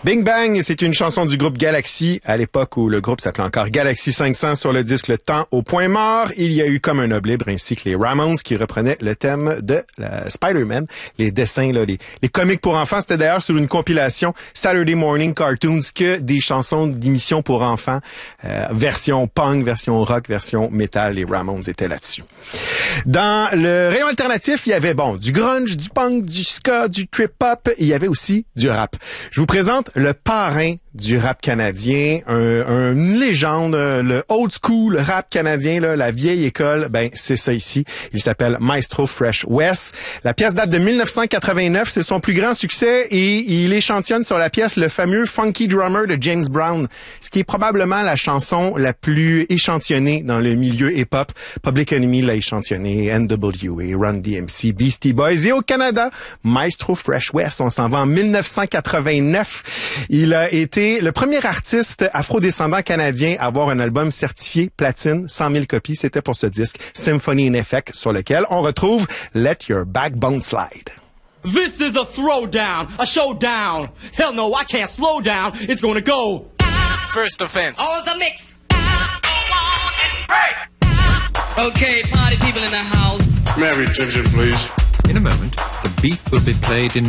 Bing Bang, c'est une chanson du groupe Galaxy, à l'époque où le groupe s'appelait encore Galaxy 500 sur le disque Le Temps au point mort. Il y a eu Comme un homme libre ainsi que les Ramones qui reprenaient le thème de la Spider-Man. Les dessins, là, les comics pour enfants, c'était d'ailleurs sur une compilation Saturday Morning Cartoons que des chansons d'émissions pour enfants, version punk, version rock, version metal. Les Ramones étaient là-dessus. Dans le rayon alternatif, il y avait, du grunge, du punk, du ska, du trip-hop. Il y avait aussi du rap. Je vous présente le parrain du rap canadien, une légende, le old school rap canadien, là, la vieille école, c'est ça ici. Il s'appelle Maestro Fresh Wes. La pièce date de 1989, c'est son plus grand succès et il échantillonne sur la pièce le fameux Funky Drummer de James Brown, ce qui est probablement la chanson la plus échantillonnée dans le milieu hip-hop. Public Enemy l'a échantillonné, NWA, Run DMC, Beastie Boys et au Canada, Maestro Fresh Wes. On s'en va en 1989. Il a été le premier artiste afrodescendant canadien à avoir un album certifié platine, 100 000 copies. C'était pour ce disque Symphony in Effect sur lequel on retrouve Let Your Backbone Slide. This is a throwdown, a showdown. Hell no, I can't slow down. It's gonna go. First offense. All the mix. Okay, party people in the house. May I have your attention, please? In a moment, the beat will be played in